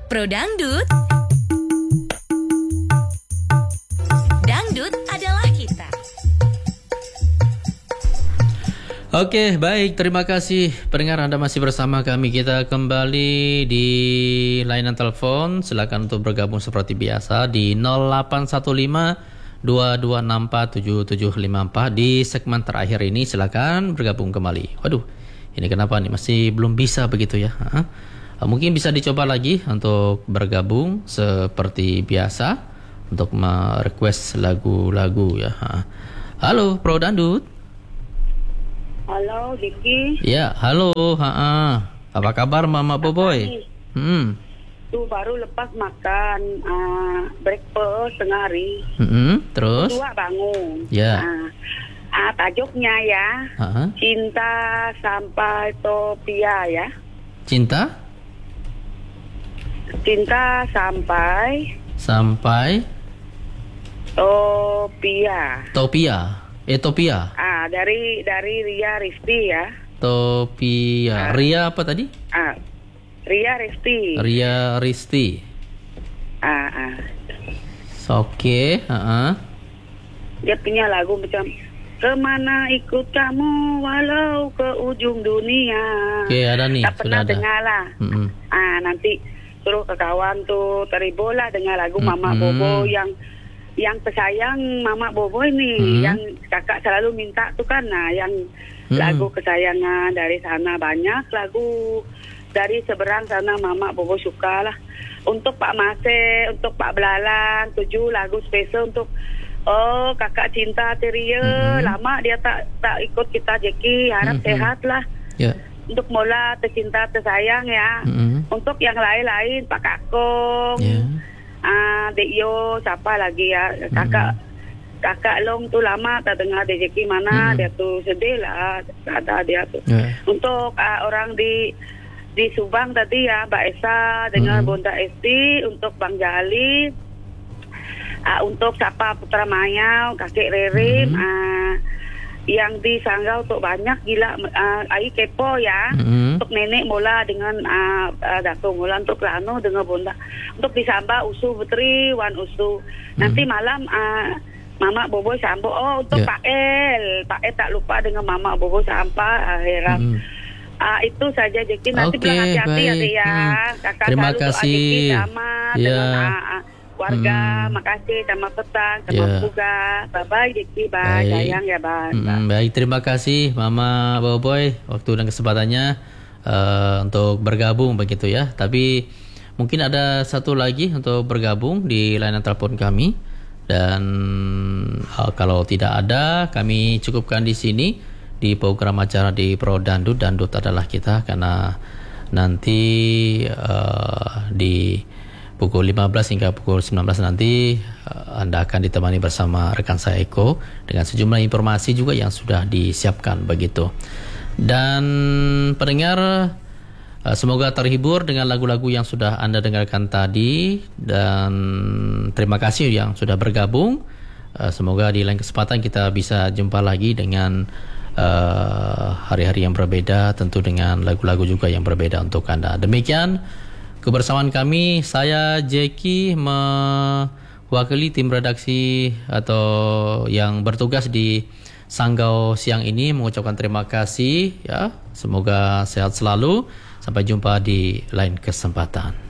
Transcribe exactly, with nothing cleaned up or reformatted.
Pro Dangdut, dangdut adalah kita. Oke, baik. Terima kasih pendengar, Anda masih bersama kami. Kita kembali di layanan telepon. Silakan untuk bergabung seperti biasa di nol delapan satu lima dua dua enam empat tujuh tujuh lima empat. Di segmen terakhir ini silakan bergabung kembali. Waduh, ini kenapa nih masih belum bisa begitu ya? Hah? Mungkin bisa dicoba lagi untuk bergabung seperti biasa untuk merequest lagu-lagu ya. Hah? Halo, Pro Dangdut. Halo, Diki. Ya, halo. Ha-ha. Apa kabar Mama Boboy? Hmm. Tuh baru lepas makan uh, breakfast tengah hari. Hmm. Terus? Dua bangun. Ya. Uh, uh, tajuknya ya. Ha-ha. Cinta sampai topia ya. Cinta? Cinta sampai Sampai topia. Topia. Etopia. Ah, dari dari Ria Risti ya. Topia. Ah. Ria apa tadi? Ah, Ria Risti. Ria Risti. Ah, ah. Oke, ha-ha. Dia punya lagu macam kemana ikut kamu walau ke ujung dunia. Oke, ada nih, Tak pernah sudah ada. dengar lah. Mm-mm. Ah, nanti suruh ke kawan tuh teribola dengar lagu Mama Mm-mm. Bobo yang yang kesayang Mama Bobo ini, Mm-mm. yang kakak selalu minta tuh kan, nah yang Mm-mm. lagu kesayangan dari sana banyak lagu dari seberang sana Mama Bobo suka lah. Untuk Pak Mase, untuk Pak Belalang, tujuh lagu spesial untuk oh kakak cinta Teria. Mm-mm. Lama dia tak tak ikut kita Jeki, harap Mm-mm. sehat lah. Ya. Untuk Mola tercinta tersayang ya. Mm-mm. Untuk yang lain-lain Pak Kakong, Ya. ah Dek Yo, siapa lagi ya, kakak kakak Long tuh lama tak dengar Dek Jeki mana. Mm-mm. Dia tuh sedih lah, tak ada dia tuh. Ya. Untuk ah, orang di di Subang tadi ya, Mbak Esa dengan Mm-mm. Bonda Esti, untuk Bang Jali, ah, untuk Sapa Putra Mayau, Kakek Rerim, Mm-mm. ah, yang di Sanggau tuh banyak gila, uh, Ai Kepo ya. Mm-mm. Untuk nenek Mola dengan uh, uh, Dato Mola, untuk Lano dengan Bonda, untuk di Samba Usu Putri Wan Usu. Nanti malam uh, Mama Bobo Sambo. Oh, untuk Ya. Pak El, Pak El tak lupa dengan Mama Bobo Sampa uh, Herap. Mm-mm. Ah, itu saja Jeki, nanti Oke, bilang hati-hati ya baik. Dek, ya. Hmm. Kakak Terima selalu doa kasih. Jeki sama Ya. dengan ah, ah, warga. Hmm. Makasih, sama petang, sama Ya. juga. Bye bye Jeki, bye. Baik. Sayang ya, bye. Mm, baik, terima kasih Mama Boboy waktu dan kesempatannya eh, untuk bergabung begitu ya. Tapi mungkin ada satu lagi untuk bergabung di layanan telepon kami, dan eh, kalau tidak ada kami cukupkan di sini di program acara di Pro Dangdut. Dangdut adalah kita, karena nanti eh, di pukul lima belas hingga pukul sembilan belas nanti uh, Anda akan ditemani bersama rekan saya Eko dengan sejumlah informasi juga yang sudah disiapkan begitu. Dan pendengar, uh, semoga terhibur dengan lagu-lagu yang sudah Anda dengarkan tadi, dan terima kasih yang sudah bergabung. Uh, semoga di lain kesempatan kita bisa jumpa lagi dengan uh, hari-hari yang berbeda, tentu dengan lagu-lagu juga yang berbeda untuk Anda. Demikian kebersamaan kami, saya Jeki mewakili tim redaksi atau yang bertugas di Sanggau siang ini mengucapkan terima kasih ya. Semoga sehat selalu. Sampai jumpa di lain kesempatan.